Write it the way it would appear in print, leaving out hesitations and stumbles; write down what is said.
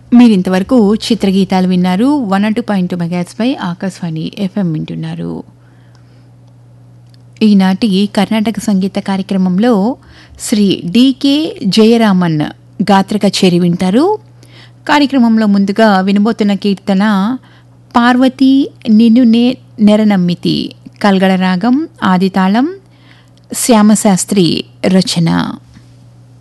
మీరింతవరకు చిత్రగీతాలు విన్నారు. 102.2 మెగాహెర్ట్జ్పై ఆకాశవాణి FM వింటున్నారు. ఈనాటి కర్ణాటక సంగీత కార్యక్రమంలో శ్రీ డికే జయరామన్ గాత్ర కచేరి వింటారు. కార్యక్రమంలో ముందుగా వినబోతున్న కీర్తన పార్వతీ నిన్ను నెరనమ్మితి, కల్గడ రాగం, ఆదితాళం, శ్యామశాస్త్రి రచన.